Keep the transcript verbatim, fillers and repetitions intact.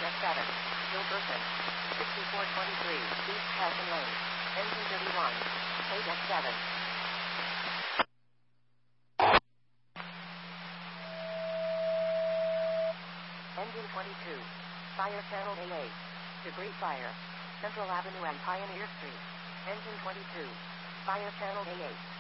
F seven. Gilbertman. sixty-four twenty-three. East Casson Lane. Engine thirty-one. Page F seven. Engine twenty-two. Fire channel A eight. Debris fire. Central Avenue and Pioneer Street. Engine twenty-two. Fire channel A eight.